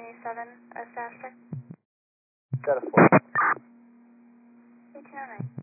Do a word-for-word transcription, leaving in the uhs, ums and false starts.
eighty-seven, Astastic. Got a four. eighteen oh nine.